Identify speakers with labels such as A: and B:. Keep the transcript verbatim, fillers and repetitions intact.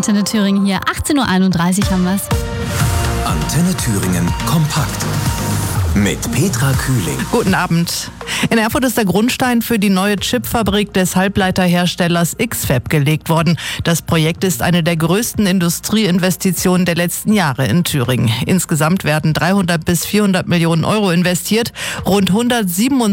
A: Antenne Thüringen hier. achtzehn Uhr einunddreißig haben wir's.
B: Antenne Thüringen kompakt. Mit Petra Kühling.
C: Guten Abend. In Erfurt ist der Grundstein für die neue Chipfabrik des Halbleiterherstellers X-Fab gelegt worden. Das Projekt ist eine der größten Industrieinvestitionen der letzten Jahre in Thüringen. Insgesamt werden dreihundert bis vierhundert Millionen Euro investiert. Rund hundertsiebenundzwanzig